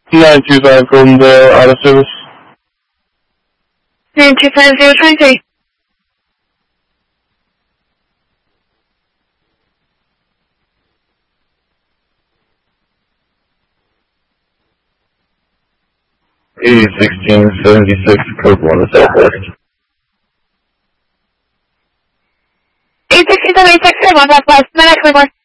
925 Goldendale, out of service. 925-023. E1676, code 1 to Southwest. 81676, 1 Southwest, 9 Claymore.